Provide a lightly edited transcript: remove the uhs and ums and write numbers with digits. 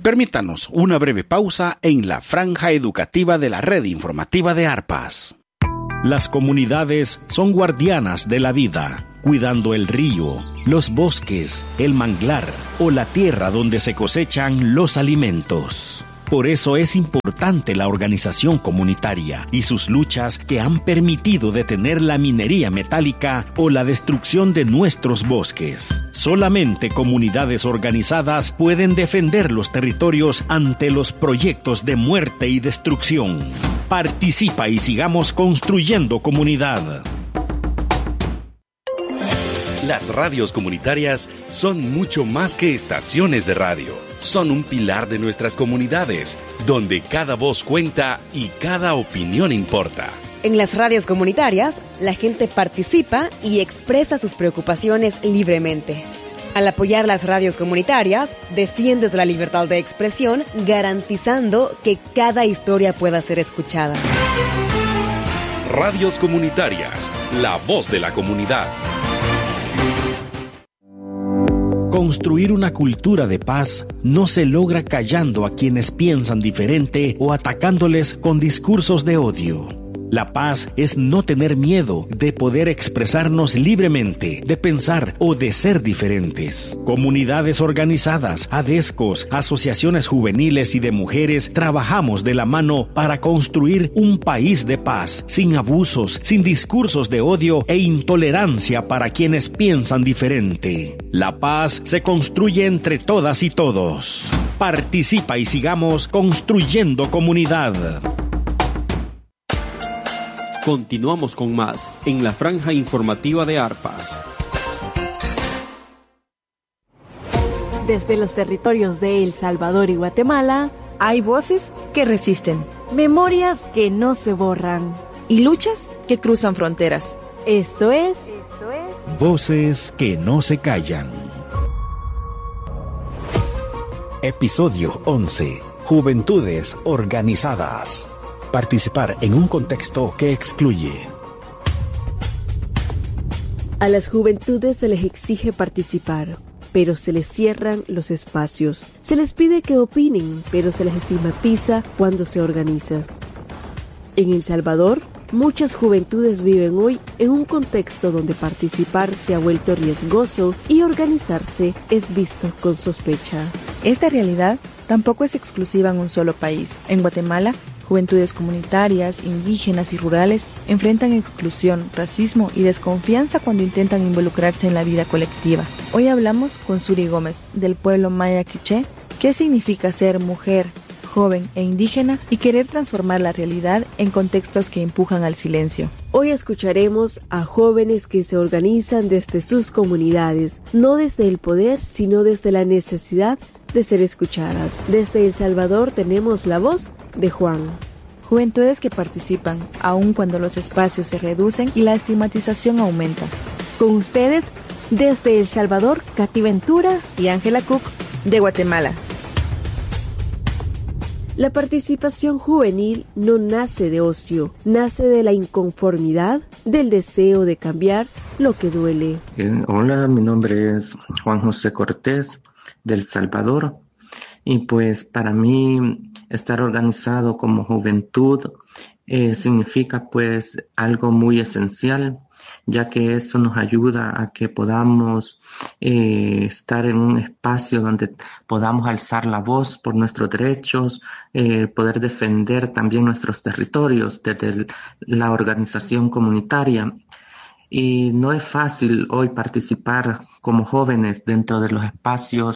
Permítanos una breve pausa en la franja educativa de la red informativa de ARPAS. Las comunidades son guardianas de la vida, cuidando el río, los bosques, el manglar o la tierra donde se cosechan los alimentos. Por eso es importante la organización comunitaria y sus luchas que han permitido detener la minería metálica o la destrucción de nuestros bosques. Solamente comunidades organizadas pueden defender los territorios ante los proyectos de muerte y destrucción. Participa y sigamos construyendo comunidad. Las radios comunitarias son mucho más que estaciones de radio. Son un pilar de nuestras comunidades, donde cada voz cuenta y cada opinión importa. En las radios comunitarias, la gente participa y expresa sus preocupaciones libremente. Al apoyar las radios comunitarias, defiendes la libertad de expresión, garantizando que cada historia pueda ser escuchada. Radios comunitarias, la voz de la comunidad. Construir una cultura de paz no se logra callando a quienes piensan diferente o atacándoles con discursos de odio. La paz es no tener miedo de poder expresarnos libremente, de pensar o de ser diferentes. Comunidades organizadas, ADESCOs, asociaciones juveniles y de mujeres trabajamos de la mano para construir un país de paz, sin abusos, sin discursos de odio e intolerancia para quienes piensan diferente. La paz se construye entre todas y todos. Participa y sigamos construyendo comunidad. Continuamos con más en la franja informativa de ARPAS. Desde los territorios de El Salvador y Guatemala, hay voces que resisten, memorias que no se borran y luchas que cruzan fronteras. Esto es Voces que no se callan. Episodio 11. Juventudes organizadas. Participar en un contexto que excluye. A las juventudes se les exige participar, pero se les cierran los espacios. Se les pide que opinen, pero se les estigmatiza cuando se organiza. En El Salvador, muchas juventudes viven hoy en un contexto donde participar se ha vuelto riesgoso y organizarse es visto con sospecha. Esta realidad tampoco es exclusiva en un solo país. En Guatemala, juventudes comunitarias, indígenas y rurales enfrentan exclusión, racismo y desconfianza cuando intentan involucrarse en la vida colectiva. Hoy hablamos con Suri Gómez, del pueblo maya quiché, qué significa ser mujer, joven e indígena y querer transformar la realidad en contextos que empujan al silencio. Hoy escucharemos a jóvenes que se organizan desde sus comunidades, no desde el poder, sino desde la necesidad de ser escuchadas. Desde El Salvador tenemos la voz de Juan. Juventudes que participan, aun cuando los espacios se reducen y la estigmatización aumenta. Con ustedes, desde El Salvador, Katy Ventura y Ángela Cook, de Guatemala. La participación juvenil no nace de ocio, nace de la inconformidad, del deseo de cambiar lo que duele. Hola, mi nombre es Juan José Cortés, del Salvador, y pues para mí estar organizado como juventud significa pues algo muy esencial, ya que eso nos ayuda a que podamos estar en un espacio donde podamos alzar la voz por nuestros derechos, poder defender también nuestros territorios desde la organización comunitaria. Y no es fácil hoy participar como jóvenes dentro de los espacios